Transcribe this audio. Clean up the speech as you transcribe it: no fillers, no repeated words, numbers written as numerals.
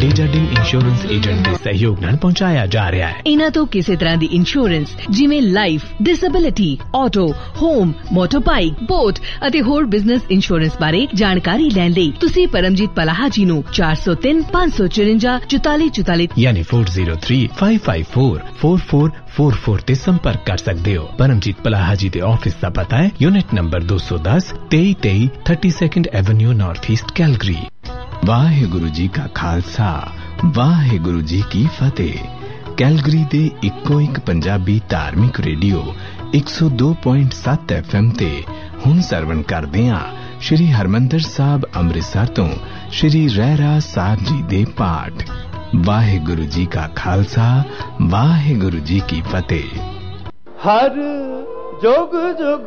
डेजर्डिंग insurance agent के सहयोग नाल पहुंचाया जा रहा है। इन्हां तो किसी तरह दी इंश्योरेंस जिवें life, disability, auto, home, motor bike, boat अते होर बिजनेस इंश्योरेंस बारे जानकारी लैण लई तुसीं परमजीत पलाहा जी नूं 403 554 4444 यानी 4035544444 ते संपर्क कर सकते हो। परमजीत पलाहा जी दे ऑफिस का पता है unit number 210 2323 32nd Avenue north east Calgary. Waheguru ji का खालसा वाहेगुरु जी की फतेह। कैलगरी दे इक्को एक पंजाबी धार्मिक रेडियो 102.7 FM ते हुण सरवण करदे हां श्री हरमंदर साहब अमृतसर तो श्री रहरा साहब जी दे पाठ। वाहेगुरु जी का खालसा वाहेगुरु जी की फतेह। हर जुग जुग